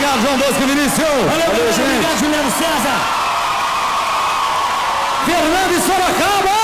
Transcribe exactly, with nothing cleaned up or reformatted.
Obrigado, João Bosco e Vinícius. Valeu, Valeu gente. Obrigado, Juliano César. Fernando e Sorocaba.